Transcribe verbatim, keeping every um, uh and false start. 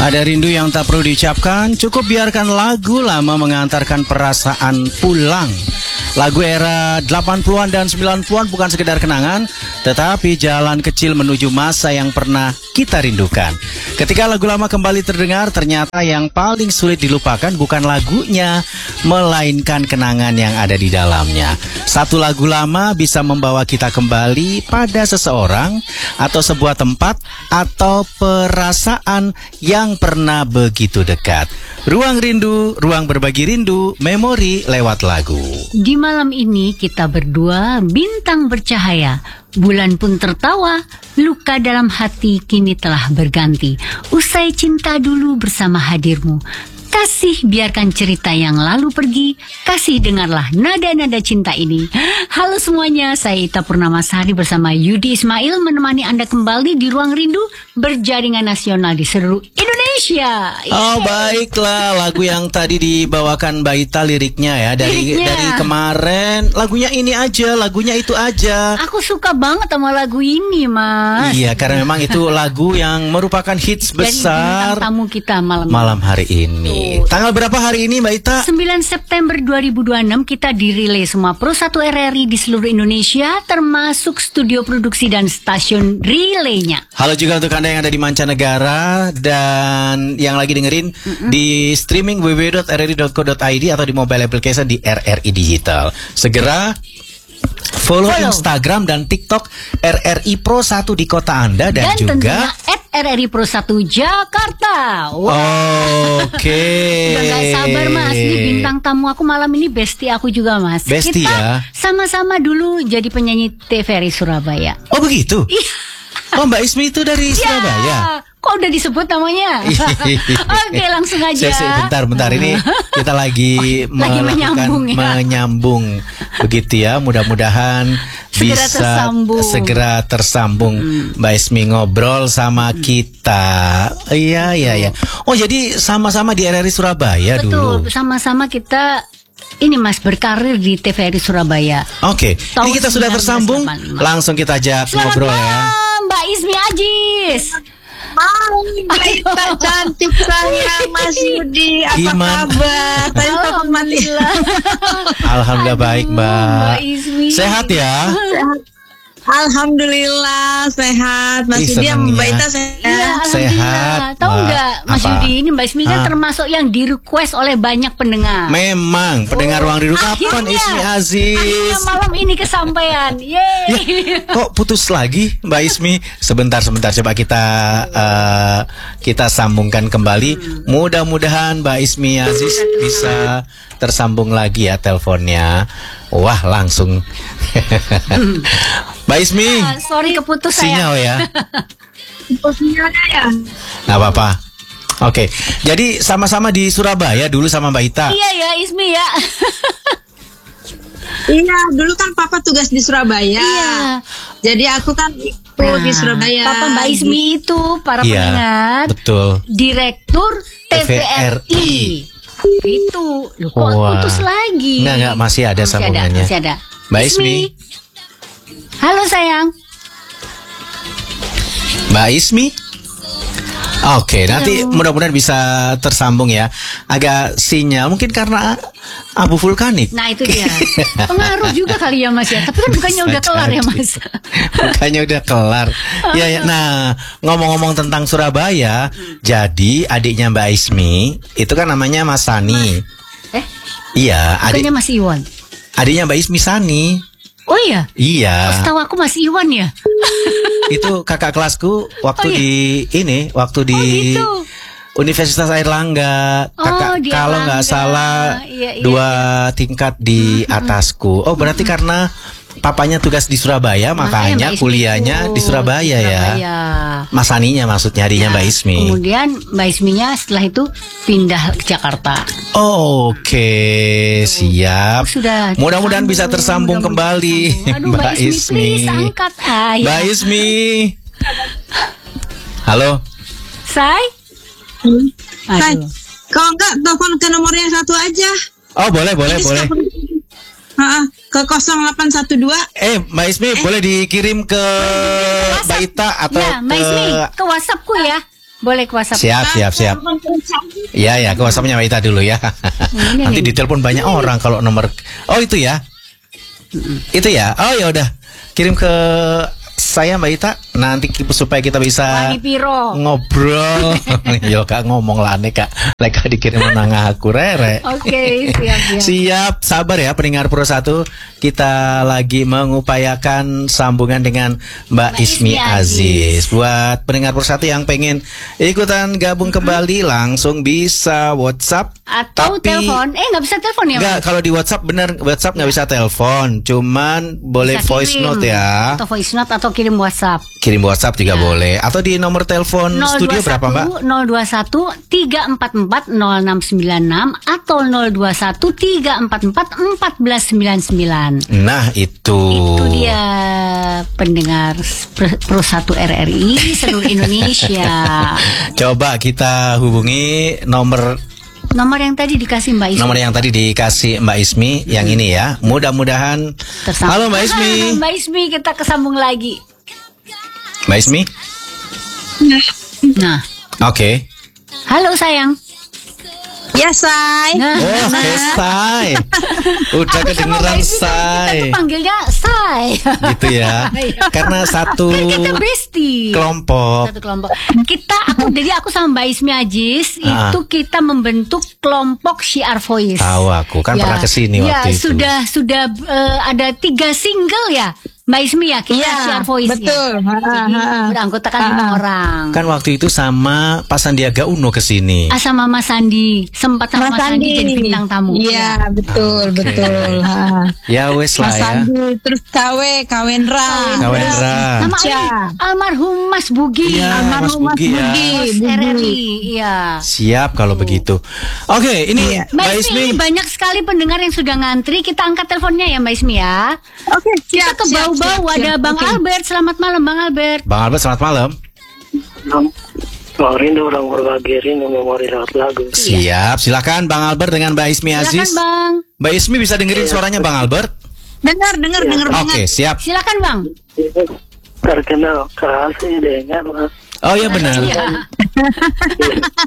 Ada rindu yang tak perlu diucapkan, cukup biarkan lagu lama mengantarkan perasaan pulang. Lagu era delapan puluhan dan sembilan puluhan bukan sekedar kenangan, tetapi jalan kecil menuju masa yang pernah kita rindukan. Ketika lagu lama kembali terdengar, ternyata yang paling sulit dilupakan bukan lagunya, melainkan kenangan yang ada di dalamnya. Satu lagu lama bisa membawa kita kembali pada seseorang, atau sebuah tempat, atau perasaan yang pernah begitu dekat. Ruang rindu, ruang berbagi rindu, memori lewat lagu. Di malam ini kita berdua bintang bercahaya. Bulan pun tertawa, luka dalam hati kini telah berganti. Usai cinta dulu bersama hadirmu. Kasih biarkan cerita yang lalu pergi. Kasih dengarlah nada-nada cinta ini. Halo semuanya, saya Ita Purnamasari bersama Yudi Ismail menemani Anda kembali di Ruang Rindu berjaringan nasional di seluruh Indonesia. Oh baiklah, lagu yang tadi dibawakan Mbak Ita liriknya ya dari Liriknya. dari kemarin. Lagunya ini aja, lagunya itu aja. Aku suka banget sama lagu ini, Mas. Iya, karena memang itu lagu yang merupakan hits Jadi besar bintang tamu kita malam ini. malam hari ini. Tanggal berapa hari ini Mbak Ita? sembilan September dua ribu dua puluh enam kita dirilai semua Pro satu R R I di seluruh Indonesia, termasuk studio produksi dan stasiun relaynya. Halo juga untuk Anda yang ada di mancanegara dan yang lagi dengerin Mm-mm. di streaming w w w dot r r i dot co dot i d atau di mobile application di R R I Digital. Segera follow, follow Instagram dan TikTok R R I Pro satu di kota Anda dan, dan juga at R R I Pro satu Jakarta. Wow. Oke. Okay. Udah gak sabar Mas, ini bintang tamu aku malam ini bestie aku juga Mas. Bestie kita ya? sama-sama dulu jadi penyanyi T V R I Surabaya. Oh begitu? Iya. Oh Mbak Ismi itu dari Surabaya? Kok udah disebut namanya? Oke, langsung aja. Sesi, bentar, bentar. Ini kita lagi, lagi menyambung ya. Menyambung. Begitu ya, mudah-mudahan segera bisa tersambung. segera tersambung hmm. Mbak Ismi ngobrol sama kita. Iya, iya, iya. Oh, jadi sama-sama di R R I Surabaya. Betul, dulu. Betul, sama-sama kita ini Mas berkarir di T V R I Surabaya. Oke, ini kita sudah tersambung. Langsung kita ajak Selamat ngobrol malam, ya. Mbak Ismi Ajis. Mbak Ita cantik saya, Mas Yudi. Apa Gimana? kabar? Alhamdulillah. Alhamdulillah baik Mbak. Mbak Ismi. Sehat ya? Sehat. Alhamdulillah sehat. Mas Ih, Yudi sama Mbak ya. Ita sehat. Ya, Sehat. Tahu Mbak. nggak Mas Apa? Yudi, ini Mbak Ismi kan Hah? termasuk yang di request oleh banyak pendengar. Memang pendengar Oh, Ruang Rindu kapan akhirnya. Ismi Aziz? Akhirnya malam ini kesampaian. Yeay. Kok putus lagi Mbak Ismi? Sebentar sebentar coba kita uh, kita sambungkan kembali. Mudah-mudahan Mbak Ismi Aziz bisa tersambung lagi ya teleponnya. Wah langsung. Mbak Ismi. Ah, sorry keputus Sinyal saya. ya. Sinyalnya ya. Nggak apa-apa. Oke, jadi sama-sama di Surabaya dulu sama Mbak Ita. Iya ya Ismi ya. Iya, dulu kan Papa tugas di Surabaya. Iya. Jadi aku kan ikut Nah, di Surabaya. Papa Mbak Ismi itu para Iya, pendengar. betul. Direktur T V R I. Itu. Loh, kok Wah. putus lagi? Enggak, enggak, masih ada Masih sambungannya. Masih ada. Mbak Ismi. Halo sayang. Mbak Ismi. Oke, nanti mudah-mudahan bisa tersambung ya. Agak sinyal mungkin karena abu vulkanik. Nah itu dia. Pengaruh juga kali ya Mas ya. Tapi kan bukannya udah kelar ya Mas. Bukannya udah kelar. Ya, ya. Nah, ngomong-ngomong tentang Surabaya, jadi adiknya Mbak Ismi itu kan namanya Mas Sani. Eh, Iya, adik bukannya Mas Iwan. adiknya Mbak Ismi Sani. Oh iya. Iya. Setahu aku Mas Iwan ya. Itu kakak kelasku waktu Oh, iya? di ini, waktu di Oh, gitu. Universitas Airlangga. Kakak Oh, di kalau nggak Airlangga. salah Iya, iya, dua tingkat di atasku. Oh, berarti karena papanya tugas di Surabaya, makanya Mbak Ismi kuliahnya itu di Surabaya, ya. Surabaya. Mas Saninya maksudnya adiknya Mbak Ismi. Kemudian Mbak Isminya setelah itu pindah ke Jakarta. Oh, Oke, siap. Sudah Mudah-mudahan bisa tersambung, tersambung kembali, mudah-mudahan tersambung. Aduh, Mbak Ismi, please angkat. Ah, ya. Mbak Ismi. Halo. Say? Hai. Aduh. Kalau enggak telepon ke nomor yang satu aja. Oh, boleh, boleh, Ini boleh. siapa? Ha, ke nol delapan satu dua. Eh, Mbak Ismi, boleh dikirim ke Mbak Ita atau Ya, Mbak ke Ismi, ke WhatsAppku ya. Boleh ke WhatsApp. Siap, siap, siap. Iya, ya, ke WhatsApp-nya Mbak Ita dulu ya. Ini Nanti nih. ditelepon banyak orang kalau nomor. Oh, itu ya. Itu ya. Oh, ya udah. Kirim ke saya Mbak Ita nanti ki- supaya kita bisa Wani piro. ngobrol. Yo Kak ngomong lah nih Kak. Leka dikirim nang aku rere. Oke, siap ya. Siap, sabar ya pendengar Pro satu. Kita lagi mengupayakan sambungan dengan Mbak Ismi Ismi Aziz. Buat pendengar Pro satu yang pengen ikutan gabung kembali langsung bisa WhatsApp Atau Tapi- telepon. Eh, nggak bisa telepon ya, Enggak, Mas? kalau di WhatsApp bener WhatsApp nggak bisa telepon, cuman boleh Bisa voice kirim. note ya. Atau voice note atau kirim WhatsApp. Kirim WhatsApp juga Ya. boleh. Atau di nomor telepon studio berapa Mbak? nol dua satu tiga empat empat nol enam sembilan enam atau nol dua satu tiga empat empat empat sembilan sembilan. Nah itu. Itu dia pendengar Pro- Pro satu R R I seluruh Indonesia. Coba kita hubungi nomor Nomor yang tadi dikasih Mbak Ismi. nomor yang tadi dikasih Mbak Ismi yang ini ya. Mudah-mudahan. Tersambung. Halo Mbak Ismi. Mbak Ismi, kita kesambung lagi. Mbak Ismi. Nah, Oke. halo sayang. Ya, say. Nah, Oh, oke, Say. Udah aku sama Mbak kedengeran Ismi kan kita Say. tuh panggilnya Say. Gitu ya. Karena satu Kita bestie. kelompok. Satu kelompok. Kita aku jadi aku sama Mbak Ismi Aziz Ah. itu kita membentuk kelompok Syiar Voice. Tahu aku kan Ya. pernah kesini Ya, waktu itu. sudah sudah eh, ada tiga single ya Mbak Ismi ya kita Iya, Syiar Voice betul. ya. Ha, Jadi ha, ha. beranggotakan lima orang. Kan waktu itu sama Pak Sandiaga Uno kesini. Ah, sama Mas Sandi sempat sama Mas, Sandi jadi bintang tamu. Iya, betul, Oke. betul. Ha. Ya wes lah Mas ya. Sandi, terus Kawe, Kawendra. Kawendra. Sama Iya. almarhum Mas Bugi. Iya, almarhum Mas Bugi ya. Mas R R I. Iya. Siap kalau begitu. Oke, ini Iya. Mbak Mbak Ismi, Ismi. banyak sekali pendengar yang sudah ngantri. Kita angkat teleponnya ya Mbak Ismi ya. Oke, Kita siap, ke siap, bau-bau siap, ada siap. Bang Oke. Albert. Selamat malam Bang Albert. Bang Albert selamat malam. Mau rindu orang berbagi rindu memori lewat lagu. Siap, silakan Bang Albert dengan Mbak Ismi Silakan Aziz. Bang. Mbak Ismi bisa dengerin suaranya Bang Albert? Dengar, dengar, dengar Oke, banget. siap. Silakan Bang. Terkenal kasih dengan Oh iya benar. Iya.